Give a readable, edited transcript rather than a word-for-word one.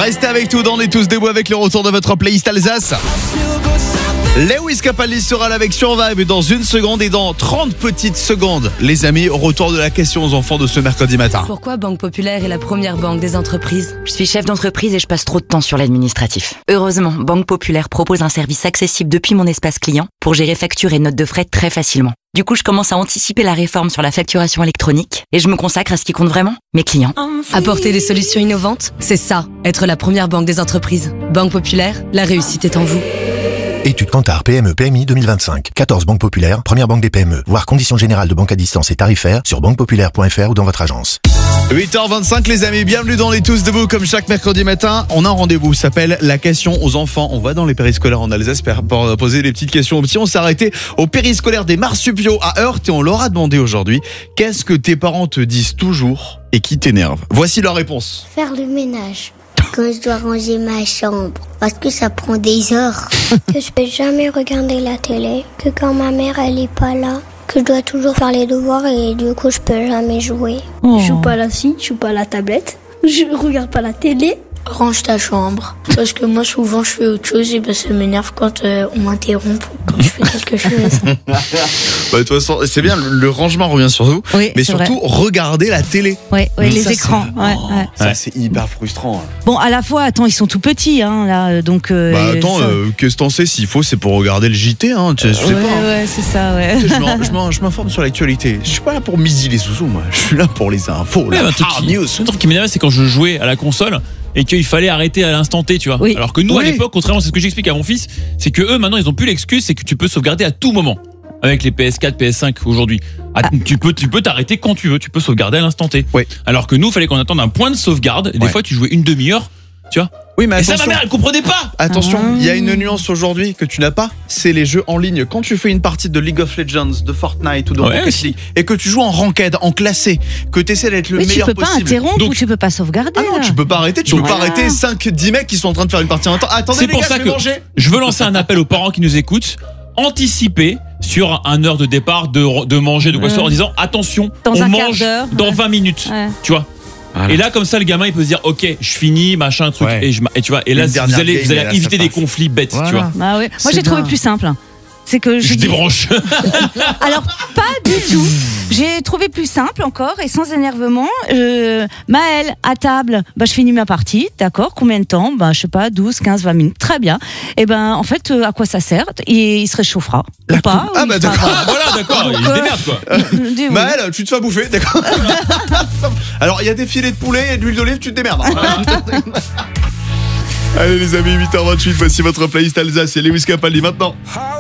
Restez avec nous dans Les Tous Debout avec le retour de votre playlist Alsace. Lewis Capaldi sera là avec Survive dans 1 seconde et dans 30 petites secondes. Les amis, au retour de la question aux enfants de ce mercredi matin. Pourquoi Banque Populaire est la première banque des entreprises ? Je suis chef d'entreprise et je passe trop de temps sur l'administratif. Heureusement, Banque Populaire propose un service accessible depuis mon espace client pour gérer factures et notes de frais très facilement. Du coup, je commence à anticiper la réforme sur la facturation électronique et je me consacre à ce qui compte vraiment, mes clients. Apporter des solutions innovantes, c'est ça, être la première banque des entreprises. Banque Populaire, la réussite est en vous. Étude Kantar PME PMI 2025. 14 banques populaires, première banque des PME. Voir conditions générales de banque à distance et tarifaires sur banquepopulaire.fr ou dans votre agence. 8h25 les amis, bienvenue dans Les Tous Debout. Comme chaque mercredi matin, on a un rendez-vous, ça s'appelle la question aux enfants. On va dans les périscolaires en Alsace pour poser des petites questions aux petits. On s'est arrêté au périscolaire des Marsupiaux à Heurt et on leur a demandé aujourd'hui qu'est-ce que tes parents te disent toujours et qui t'énerve. Voici leur réponse. Faire le ménage quand je dois ranger ma chambre parce que ça prend des heures. Que je peux jamais regarder la télé, que quand ma mère elle est pas là, que je dois toujours faire les devoirs et du coup je peux jamais jouer. Je joue pas à la scie, je joue pas à la tablette, je regarde pas la télé. Range ta chambre. Parce que moi, souvent, je fais autre chose et ça m'énerve quand on m'interrompt quand je fais quelque chose. De toute façon, c'est bien, le rangement revient sur vous, Oui, mais c'est surtout regarder la télé. Oui, Mais les ça, écrans. Ça, c'est hyper frustrant. Bon, à la fois, attends, ils sont tout petits, hein, là, donc. Qu'est-ce que t'en sais? S'il faut, c'est pour regarder le JT, hein. Je sais pas. Ouais, c'est ça, ouais. Je m'informe sur l'actualité. Je suis pas là pour miser les zouzous, moi. Je suis là pour les infos. Ouais, un truc qui m'énervait, c'est quand je jouais à la console et qu'il fallait arrêter à l'instant T, tu vois. Oui. Alors que nous, à l'époque, contrairement à ce que j'explique à mon fils, c'est que eux, maintenant, ils ont plus l'excuse, c'est que tu peux sauvegarder à tout moment. Avec les PS4, PS5 aujourd'hui. Tu peux t'arrêter quand tu veux, tu peux sauvegarder à l'instant T. Oui. Alors que nous, il fallait qu'on attende un point de sauvegarde. Et des fois, tu jouais une demi-heure, tu vois. Oui, mais Et attention. ça, ma mère, elle comprenait pas. Attention, il y a une nuance aujourd'hui que tu n'as pas, c'est les jeux en ligne. Quand tu fais une partie de League of Legends, de Fortnite ou de Rocket League et que tu joues en ranked, en classé, que tu essaies d'être le meilleur possible. Tu peux pas interrompre ou tu peux pas sauvegarder. Ah non, là. tu peux pas arrêter, tu peux pas arrêter 5-10 mecs qui sont en train de faire une partie en même temps. Attendez, C'est les pour gars, ça je vais que manger. je veux lancer un appel aux parents qui nous écoutent. Anticiper sur un heure de départ de manger de quoi en disant attention, Dans on un quart mange d'heure. dans 20 minutes. Ouais. Tu vois. Voilà. Et là, comme ça, le gamin, il peut se dire, ok, je finis, machin, truc, Ouais. et tu vois. Et là, Une dernière vous allez game, et là, éviter ça des passe. conflits bêtes, Voilà. tu vois. Bah ouais. Moi, C'est j'ai trouvé bien. plus simple. C'est que Je dis- débranche. Alors, pas du tout. J'ai trouvé plus simple encore et sans énervement. Maëlle, à table, je finis ma partie, d'accord. Combien de temps? Je sais pas, 12, 15, 20 minutes. Très bien. Et en fait, à quoi ça sert? Il se réchauffera. Ou pas. Ah, ou bah, il sera- d'accord. Voilà, d'accord, il se démerde, quoi. Dis oui. Maëlle, tu te fais bouffer, d'accord. Alors, il y a des filets de poulet et de l'huile d'olive, tu te démerdes. Allez les amis, 8h28, voici votre playlist Alsace et Lewis Capaldi maintenant.